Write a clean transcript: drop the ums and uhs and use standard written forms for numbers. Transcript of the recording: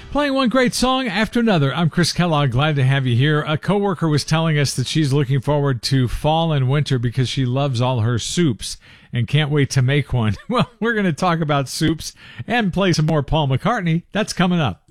Playing one great song after another. I'm Chris Kellogg. Glad to have you here. A coworker was telling us that she's looking forward to fall and winter because she loves all her soups and can't wait to make one. Well, we're going to talk about soups and play some more Paul McCartney. That's coming up.